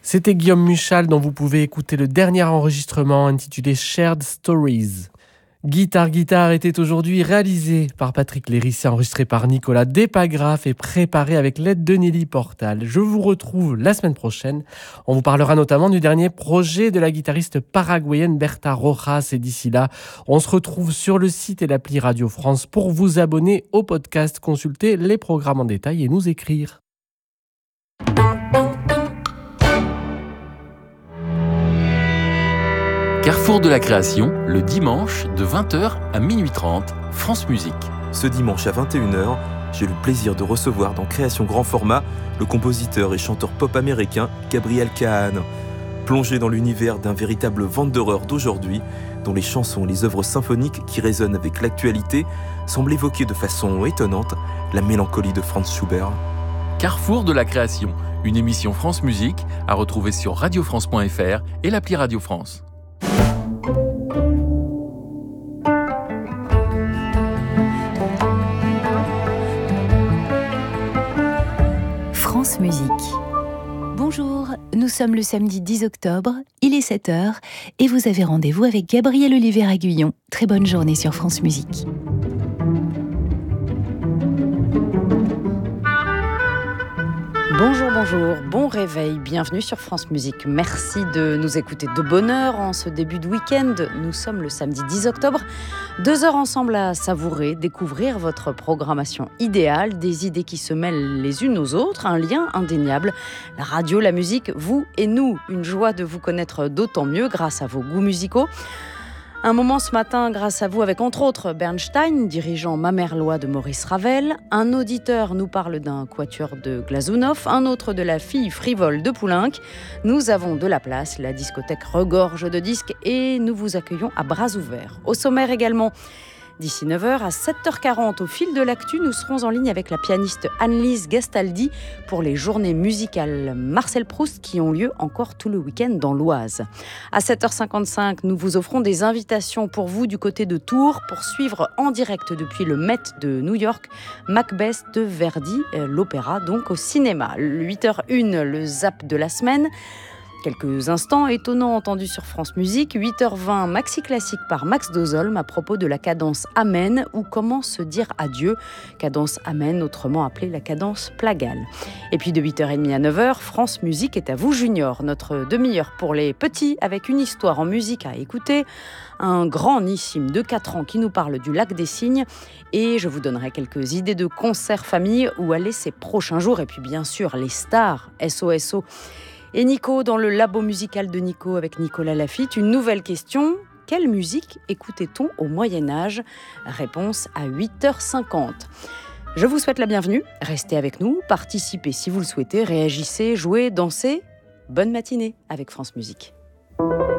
C'était Guillaume Muchal dont vous pouvez écouter le dernier enregistrement intitulé Shared Stories. Guitare était aujourd'hui réalisé par Patrick Léris et enregistré par Nicolas Despagraphes et préparé avec l'aide de Nelly Portal. Je vous retrouve la semaine prochaine. On vous parlera notamment du dernier projet de la guitariste paraguayenne Berta Rojas. Et d'ici là, on se retrouve sur le site et l'appli Radio France pour vous abonner au podcast, consulter les programmes en détail et nous écrire. Carrefour de la création, le dimanche de 20h à minuit 30, France Musique. Ce dimanche à 21h, j'ai le plaisir de recevoir dans Création Grand Format le compositeur et chanteur pop américain Gabriel Kahane. Plongé dans l'univers d'un véritable Wanderer d'aujourd'hui, dont les chansons et les œuvres symphoniques qui résonnent avec l'actualité semblent évoquer de façon étonnante la mélancolie de Franz Schubert. Carrefour de la création, une émission France Musique à retrouver sur radiofrance.fr et l'appli Radio France. France Musique. Bonjour, nous sommes le samedi 10 octobre, il est 7h et vous avez rendez-vous avec Gabriel Olivier-Aguillon. Très bonne journée sur France Musique. Bonjour, bon réveil, bienvenue sur France Musique. Merci de nous écouter de bonne heure en ce début de week-end. Nous sommes le samedi 10 octobre. 2 heures ensemble à savourer, découvrir votre programmation idéale, des idées qui se mêlent les unes aux autres, un lien indéniable. La radio, la musique, vous et nous. Une joie de vous connaître d'autant mieux grâce à vos goûts musicaux. Un moment ce matin grâce à vous avec entre autres Bernstein, dirigeant Mamerlois de Maurice Ravel. Un auditeur nous parle d'un quatuor de Glazunov, un autre de la fille frivole de Poulenc. Nous avons de la place, la discothèque regorge de disques et nous vous accueillons à bras ouverts. Au sommaire également, d'ici 9h à 7h40, au fil de l'actu, nous serons en ligne avec la pianiste Annelise Gastaldi pour les journées musicales Marcel Proust qui ont lieu encore tout le week-end dans l'Oise. À 7h55, nous vous offrons des invitations pour vous du côté de Tours pour suivre en direct depuis le Met de New York Macbeth de Verdi, l'opéra donc au cinéma. 8h01, le zap de la semaine. Quelques instants étonnants entendus sur France Musique, 8h20, Maxi Classique par Max Dozolm à propos de la cadence Amen ou comment se dire adieu, cadence Amen autrement appelée la cadence Plagale. Et puis de 8h30 à 9h, France Musique est à vous Junior, notre demi-heure pour les petits avec une histoire en musique à écouter, un grand Nissim de 4 ans qui nous parle du lac des Cygnes et je vous donnerai quelques idées de concerts famille où aller ces prochains jours et puis bien sûr les stars SOSO. Et Nico, dans le labo musical de Nico avec Nicolas Lafitte, une nouvelle question. Quelle musique écoutait-on au Moyen-Âge ? Réponse à 8h50. Je vous souhaite la bienvenue. Restez avec nous, participez si vous le souhaitez, réagissez, jouez, dansez. Bonne matinée avec France Musique.